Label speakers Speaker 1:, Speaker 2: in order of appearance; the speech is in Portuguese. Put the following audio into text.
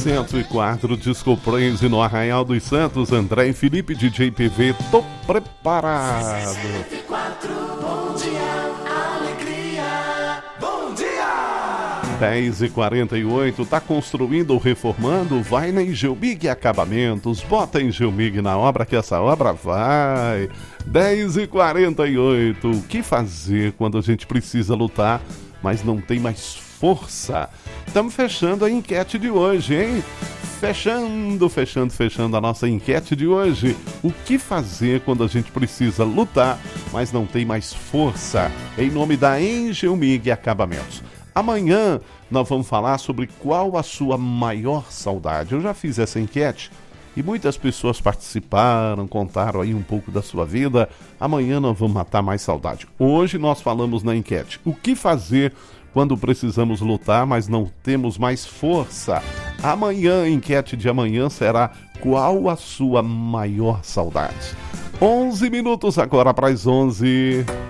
Speaker 1: 104 Disco Praise no Arraial dos Santos. André e Felipe, DJ PV, tô preparado.
Speaker 2: 104, bom dia, alegria, bom dia!
Speaker 1: 10h48, tá construindo ou reformando? Vai na Engelmig Acabamentos, bota Engelmig na obra que essa obra vai. 10h48, o que fazer quando a gente precisa lutar, mas não tem mais força? Estamos fechando a enquete de hoje, hein? Fechando a nossa enquete de hoje. O que fazer quando a gente precisa lutar, mas não tem mais força? Em nome da Engelmig Acabamentos. Amanhã nós vamos falar sobre qual a sua maior saudade. Eu já fiz essa enquete e muitas pessoas participaram, contaram aí um pouco da sua vida. Amanhã nós vamos matar mais saudade. Hoje nós falamos na enquete o que fazer quando precisamos lutar, mas não temos mais força. Amanhã, a enquete de amanhã será qual a sua maior saudade. 11 minutos agora para as 11.